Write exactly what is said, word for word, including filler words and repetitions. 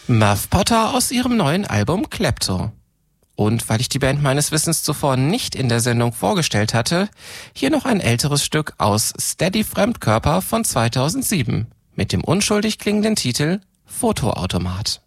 Muff Potter aus ihrem neuen Album Klepto. Und weil ich die Band meines Wissens zuvor nicht in der Sendung vorgestellt hatte, hier noch ein älteres Stück aus Steady Fremdkörper von zweitausendsieben mit dem unschuldig klingenden Titel Fotoautomat.